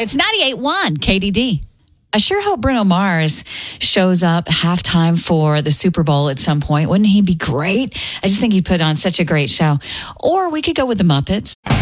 It's 98.1 KDD. I sure hope Bruno Mars shows up halftime for the Super Bowl at some point. Wouldn't he be great? I just think he put on such a great show. Or we could go with the Muppets.